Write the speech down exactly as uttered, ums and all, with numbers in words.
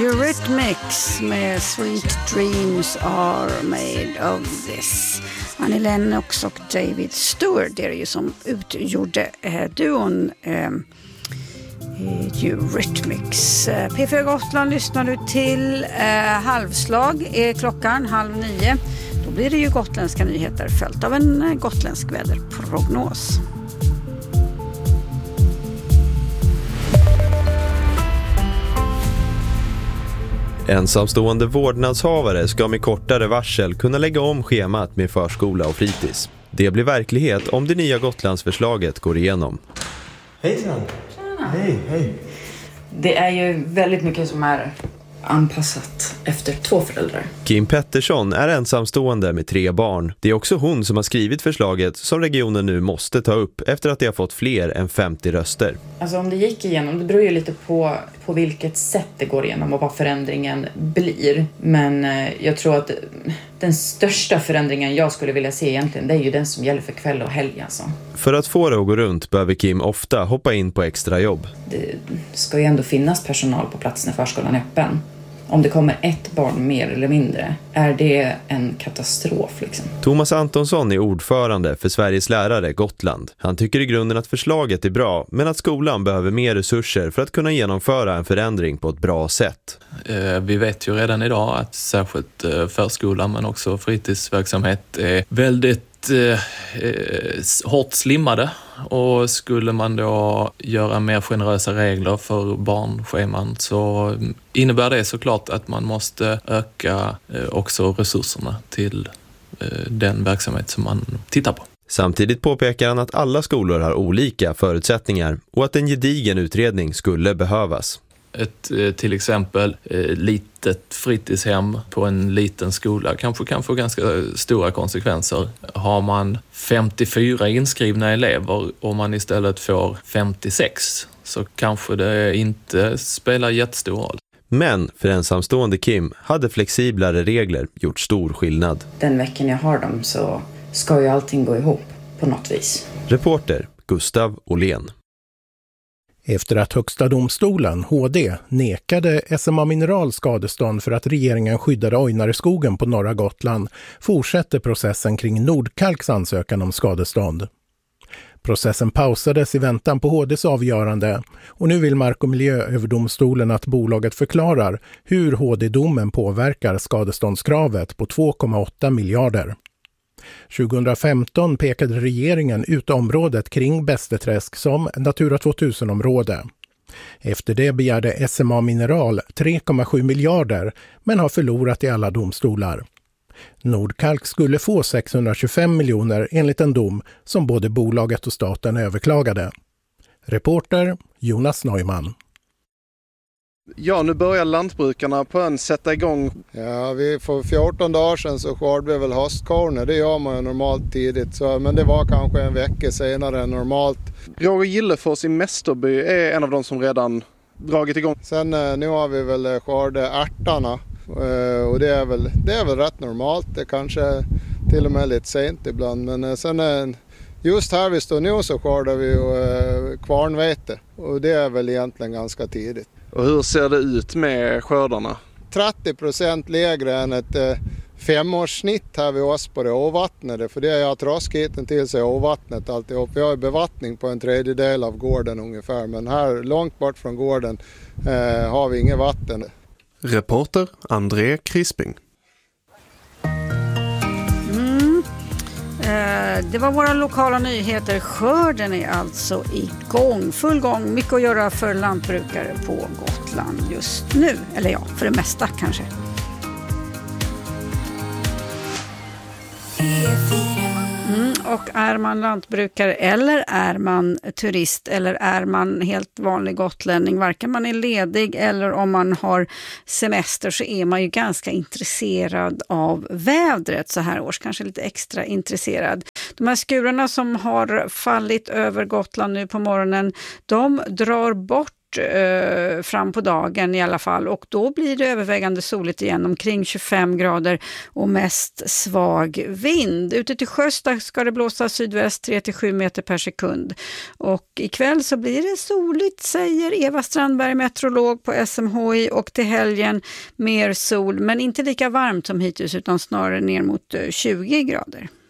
Eurythmics med Sweet Dreams Are Made of This. Annie Lennox och David Stewart är det ju som utgjorde eh, duon eh, Eurythmics. P fyra Gotland lyssnar du till. eh, Halvslag är klockan, halv nio. Då blir det ju gotländska nyheter följt av en eh, gotländsk väderprognos. Ensamstående vårdnadshavare ska med kortare varsel kunna lägga om schemat med förskola och fritids. Det blir verklighet om det nya Gotlandsförslaget går igenom. Hejsan! Tjena! Hej, hej! Det är ju väldigt mycket som är anpassat efter två föräldrar. Kim Pettersson är ensamstående med tre barn. Det är också hon som har skrivit förslaget som regionen nu måste ta upp efter att det har fått fler än femtio röster. Alltså om det gick igenom, det beror ju lite på, på vilket sätt det går igenom och vad förändringen blir. Men eh, jag tror att den största förändringen jag skulle vilja se egentligen, det är ju den som gäller för kväll och helg alltså. För att få det att gå runt behöver Kim ofta hoppa in på extra jobb. Det ska ju ändå finnas personal på plats när förskolan är öppen. Om det kommer ett barn mer eller mindre, är det en katastrof liksom. Thomas Antonsson är ordförande för Sveriges lärare Gotland. Han tycker i grunden att förslaget är bra, men att skolan behöver mer resurser för att kunna genomföra en förändring på ett bra sätt. Vi vet ju redan idag att särskilt förskolan men också fritidsverksamhet är väldigt eh, hårt slimmade. Och skulle man då göra mer generösa regler för barnscheman så innebär det såklart att man måste öka också resurserna till den verksamhet som man tittar på. Samtidigt påpekar han att alla skolor har olika förutsättningar och att en gedigen utredning skulle behövas. Ett till exempel litet fritidshem på en liten skola kanske kan få ganska stora konsekvenser. Har man femtiofyra inskrivna elever och man istället får femtiosex så kanske det inte spelar jättestor roll. Men för ensamstående Kim hade flexiblare regler gjort stor skillnad. Den veckan jag har dem så ska ju allting gå ihop på något vis. Reporter Gustav Åhlén. Efter att Högsta domstolen, H D, nekade S M A Mineral skadestånd för att regeringen skyddade Ojnareskogen på norra Gotland fortsätter processen kring Nordkalks ansökan om skadestånd. Processen pausades i väntan på H D:s avgörande och nu vill Mark- och miljööverdomstolen att bolaget förklarar hur H D-domen påverkar skadeståndskravet på två komma åtta miljarder. tjugohundrafemton pekade regeringen ut området kring Bästeträsk som Natura tvåtusen-område. Efter det begärde S M A Mineral tre komma sju miljarder men har förlorat i alla domstolar. Nordkalk skulle få sexhundratjugofem miljoner enligt en dom som både bolaget och staten överklagade. Reporter Jonas Neumann. Ja, nu börjar lantbrukarna på ön sätta igång. Ja, vi för fjorton dagar sedan så skörde vi väl höstkorn. Det gör man ju normalt tidigt, så, men det var kanske en vecka senare än normalt. Roger Gillefors i Mästerby är en av de som redan dragit igång. Sen nu har vi väl skörde ärtarna och det är väl, det är väl rätt normalt. Det kanske till och med lite sent ibland, men sen just här vi står nu så skördar vi kvarnvete och det är väl egentligen ganska tidigt. Och hur ser det ut med skördarna? trettio procent lägre än ett eh, femårssnitt här vid oss på det ovattnade. För det är jag tröskiten till sig ovattnet alltihop. Vi har bevattning på en tredjedel av gården ungefär. Men här långt bort från gården eh, har vi inget vatten. Reporter André Krisping. Det var våra lokala nyheter. Skörden är alltså igång. Full gång. Mycket att göra för lantbrukare på Gotland just nu. Eller ja, för det mesta kanske. Mm, och är man lantbrukare eller är man turist eller är man helt vanlig gotlänning, varken man är ledig eller om man har semester, så är man ju ganska intresserad av vädret så här års, kanske lite extra intresserad. De här skurarna som har fallit över Gotland nu på morgonen, de drar bort eh, fram på dagen i alla fall, och då blir det övervägande soligt igen, omkring tjugofem grader och mest svag vind. Ute till sjöss ska det blåsa sydväst tre till sju meter per sekund, och ikväll så blir det soligt, säger Eva Strandberg, meteorolog på S M H I, och till helgen mer sol, men inte lika varmt som hittills utan snarare ner mot tjugo grader.